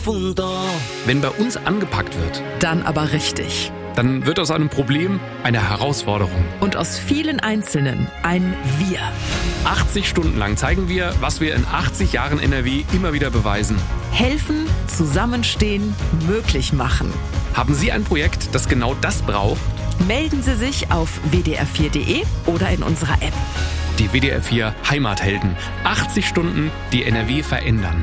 Wenn bei uns angepackt wird, Dann aber richtig. dann wird aus einem Problem eine Herausforderung. Und aus vielen Einzelnen ein Wir. 80 Stunden lang zeigen wir, was wir in 80 Jahren NRW immer wieder beweisen. Helfen, zusammenstehen, möglich machen. Haben Sie ein Projekt, das genau das braucht? Melden Sie sich auf wdr4.de oder in unserer App. Die WDR 4 Heimathelden. 80 Stunden, die NRW verändern.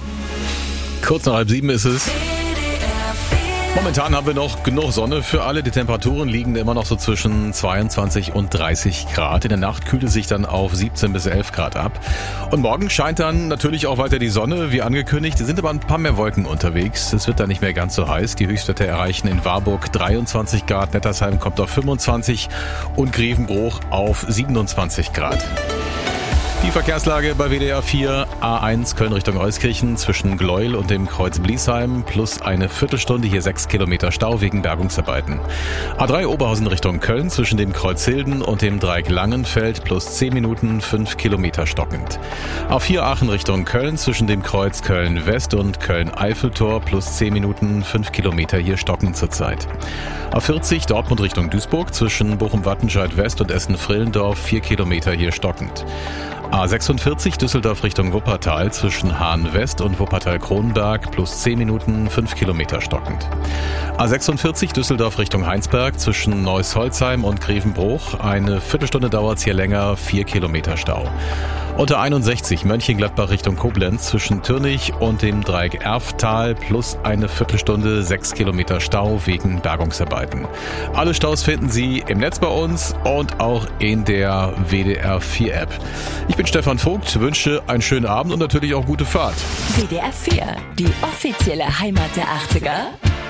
Kurz nach 6:30 ist es. Momentan haben wir noch genug Sonne für alle. Die Temperaturen liegen immer noch so zwischen 22 und 30 Grad. In der Nacht kühlt es sich dann auf 17 bis 11 Grad ab. Und morgen scheint dann natürlich auch weiter die Sonne, wie angekündigt. Es sind aber ein paar mehr Wolken unterwegs. Es wird dann nicht mehr ganz so heiß. Die Höchstwerte erreichen in Warburg 23 Grad, Nettersheim kommt auf 25 und Grevenbruch auf 27 Grad. Die Verkehrslage bei WDR 4, A1 Köln Richtung Euskirchen zwischen Gleuel und dem Kreuz Bliesheim plus eine Viertelstunde, hier 6 Kilometer Stau wegen Bergungsarbeiten. A3 Oberhausen Richtung Köln zwischen dem Kreuz Hilden und dem Dreieck Langenfeld plus 10 Minuten, 5 Kilometer stockend. A4 Aachen Richtung Köln zwischen dem Kreuz Köln West und Köln Eiffeltor plus 10 Minuten, 5 Kilometer hier stockend zurzeit. A40 Dortmund Richtung Duisburg zwischen Bochum-Wattenscheid West und Essen-Frillendorf 4 Kilometer hier stockend. A46 Düsseldorf Richtung Wuppertal zwischen Hahn West und Wuppertal-Kronenberg plus 10 Minuten, 5 Kilometer stockend. A46 Düsseldorf Richtung Heinsberg zwischen Neuss-Holzheim und Grevenbruch. Eine Viertelstunde dauert's hier länger, 4 Kilometer Stau. Unter 61 Mönchengladbach Richtung Koblenz zwischen Türnich und dem Dreieck Erftal plus eine Viertelstunde, 6 Kilometer Stau wegen Bergungsarbeiten. Alle Staus finden Sie im Netz bei uns und auch in der WDR 4 App. Ich bin Stefan Vogt, wünsche einen schönen Abend und natürlich auch gute Fahrt. WDR 4, die offizielle Heimat der 80er.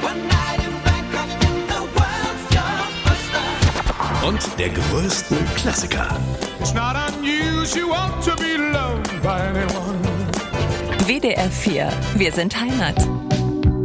Und der größten Klassiker. WDR 4, wir sind Heimat.